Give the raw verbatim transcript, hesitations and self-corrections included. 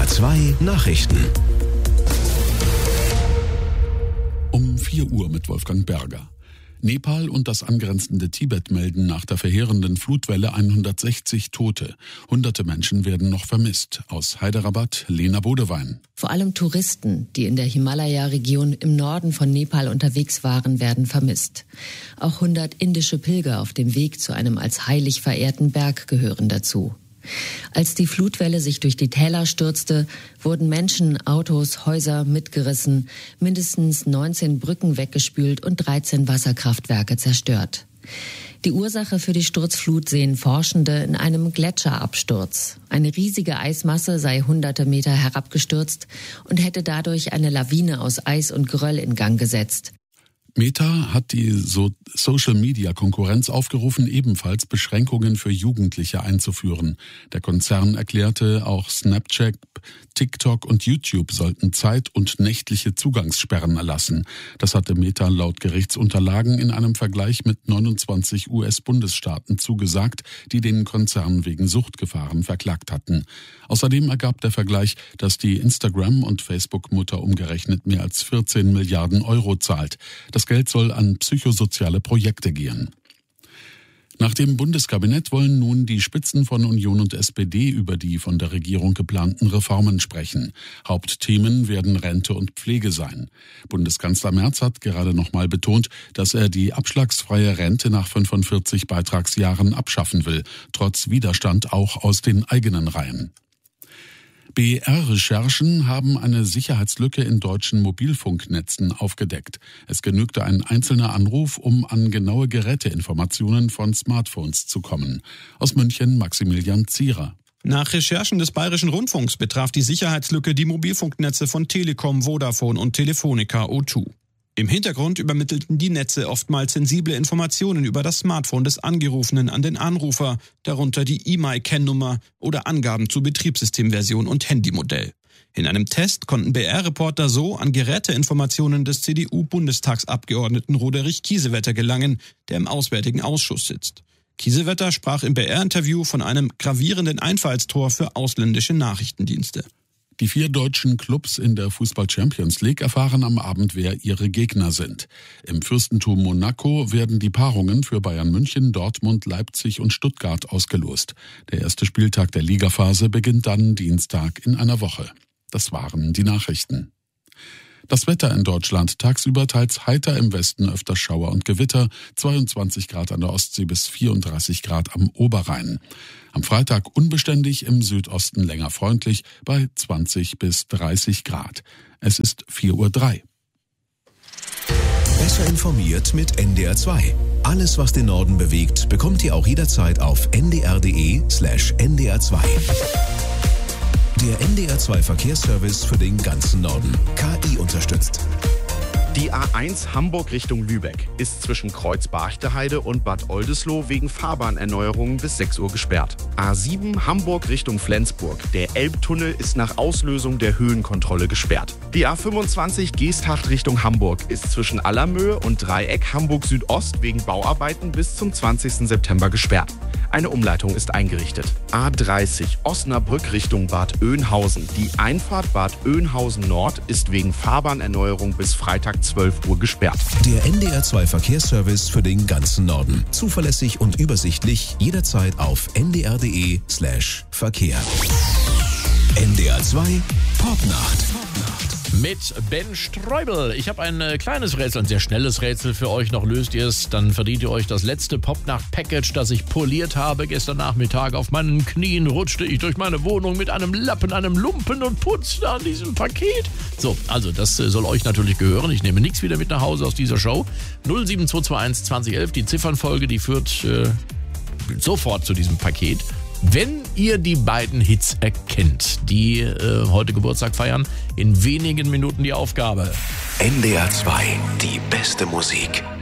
zwei Nachrichten. Um vier Uhr mit Wolfgang Berger. Nepal und das angrenzende Tibet melden nach der verheerenden Flutwelle hundertsechzig Tote. Hunderte Menschen werden noch vermisst. Aus Hyderabad, Lena Bodewein. Vor allem Touristen, die in der Himalaya-Region im Norden von Nepal unterwegs waren, werden vermisst. Auch hundert indische Pilger auf dem Weg zu einem als heilig verehrten Berg gehören dazu. Als die Flutwelle sich durch die Täler stürzte, wurden Menschen, Autos, Häuser mitgerissen, mindestens neunzehn Brücken weggespült und dreizehn Wasserkraftwerke zerstört. Die Ursache für die Sturzflut sehen Forschende in einem Gletscherabsturz. Eine riesige Eismasse sei hunderte Meter herabgestürzt und hätte dadurch eine Lawine aus Eis und Geröll in Gang gesetzt. Meta hat die so- Social-Media-Konkurrenz aufgerufen, ebenfalls Beschränkungen für Jugendliche einzuführen. Der Konzern erklärte, auch Snapchat, TikTok und YouTube sollten zeit- und nächtliche Zugangssperren erlassen. Das hatte Meta laut Gerichtsunterlagen in einem Vergleich mit neunundzwanzig U S-Bundesstaaten zugesagt, die den Konzern wegen Suchtgefahren verklagt hatten. Außerdem ergab der Vergleich, dass die Instagram- und Facebook-Mutter umgerechnet mehr als vierzehn Milliarden Euro zahlt. Das Geld soll an psychosoziale Projekte gehen. Nach dem Bundeskabinett wollen nun die Spitzen von Union und S P D über die von der Regierung geplanten Reformen sprechen. Hauptthemen werden Rente und Pflege sein. Bundeskanzler Merz hat gerade noch mal betont, dass er die abschlagsfreie Rente nach fünfundvierzig Beitragsjahren abschaffen will, trotz Widerstand auch aus den eigenen Reihen. B R-Recherchen haben eine Sicherheitslücke in deutschen Mobilfunknetzen aufgedeckt. Es genügte ein einzelner Anruf, um an genaue Geräteinformationen von Smartphones zu kommen. Aus München Maximilian Zierer. Nach Recherchen des Bayerischen Rundfunks betraf die Sicherheitslücke die Mobilfunknetze von Telekom, Vodafone und Telefonica O zwei. Im Hintergrund übermittelten die Netze oftmals sensible Informationen über das Smartphone des Angerufenen an den Anrufer, darunter die E M I C-Kennnummer oder Angaben zu Betriebssystemversion und Handymodell. In einem Test konnten B R-Reporter so an Geräteinformationen des C D U-Bundestagsabgeordneten Roderich Kiesewetter gelangen, der im Auswärtigen Ausschuss sitzt. Kiesewetter sprach im B R-Interview von einem gravierenden Einfallstor für ausländische Nachrichtendienste. Die vier deutschen Clubs in der Fußball-Champions League erfahren am Abend, wer ihre Gegner sind. Im Fürstentum Monaco werden die Paarungen für Bayern München, Dortmund, Leipzig und Stuttgart ausgelost. Der erste Spieltag der Ligaphase beginnt dann Dienstag in einer Woche. Das waren die Nachrichten. Das Wetter in Deutschland: tagsüber teils heiter, im Westen öfter Schauer und Gewitter, zweiundzwanzig Grad an der Ostsee bis vierunddreißig Grad am Oberrhein. Am Freitag unbeständig, im Südosten länger freundlich bei zwanzig bis dreißig Grad. Es ist vier Uhr drei. Besser informiert mit N D R zwei. Alles, was den Norden bewegt, bekommt ihr auch jederzeit auf n d r punkt d e slash n d r zwei. Der N D R zwei Verkehrsservice für den ganzen Norden. K I unterstützt. Die A eins Hamburg Richtung Lübeck ist zwischen Kreuz-Barchteheide und Bad Oldesloe wegen Fahrbahnerneuerungen bis sechs Uhr gesperrt. A sieben Hamburg Richtung Flensburg. Der Elbtunnel ist nach Auslösung der Höhenkontrolle gesperrt. Die A fünfundzwanzig Geesthacht Richtung Hamburg ist zwischen Allermöhe und Dreieck Hamburg Südost wegen Bauarbeiten bis zum zwanzigsten September gesperrt. Eine Umleitung ist eingerichtet. A dreißig Osnabrück Richtung Bad Oeynhausen. Die Einfahrt Bad Oeynhausen Nord ist wegen Fahrbahnerneuerung bis Freitag zwölf Uhr gesperrt. Der N D R zwei Verkehrsservice für den ganzen Norden. Zuverlässig und übersichtlich, jederzeit auf n d r punkt d e slash Verkehr. N D R zwei Popnacht. Mit Ben Streubel. Ich habe ein äh, kleines Rätsel, ein sehr schnelles Rätsel für euch. Noch löst ihr es, dann verdient ihr euch das letzte Popnacht-Package, das ich poliert habe. Gestern Nachmittag auf meinen Knien rutschte ich durch meine Wohnung mit einem Lappen, einem Lumpen und putzte an diesem Paket. So, also das äh, soll euch natürlich gehören. Ich nehme nichts wieder mit nach Hause aus dieser Show. null sieben zwei zwei eins zwanzig elf, die Ziffernfolge, die führt äh, sofort zu diesem Paket. Wenn ihr die beiden Hits erkennt, die äh, heute Geburtstag feiern, in wenigen Minuten die Aufgabe. N D R zwei, die beste Musik.